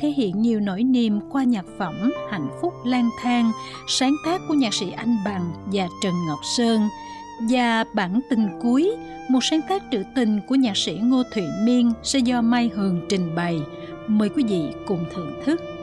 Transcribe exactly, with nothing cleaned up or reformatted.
thể hiện nhiều nỗi niềm qua nhạc phẩm Hạnh phúc lang thang, sáng tác của nhạc sĩ Anh Bằng và Trần Ngọc Sơn, và Bản tình cuối, một sáng tác trữ tình của nhạc sĩ Ngô Thụy Miên sẽ do Mai Hường trình bày. Mời quý vị cùng thưởng thức.